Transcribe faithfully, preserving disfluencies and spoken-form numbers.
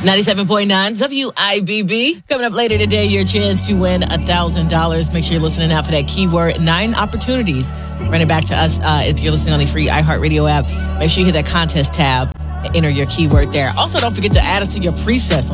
ninety-seven point nine W I B B. Coming up later today, your chance to win one thousand dollars. Make sure you're listening out for that keyword. Nine opportunities. Run it back to us uh, if you're listening on the free iHeartRadio app. Make sure you hit that contest tab and enter your keyword there. Also, don't forget to add us to your presets on